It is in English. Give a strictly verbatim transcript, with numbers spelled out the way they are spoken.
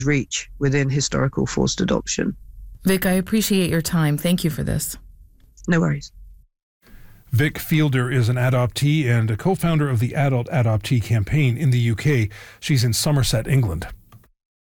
reach within historical forced adoption. Vic, I appreciate your time. Thank you for this. No worries. Vic Fielder is an adoptee and a co-founder of the Adult Adoptee Campaign in the U K. She's in Somerset, England.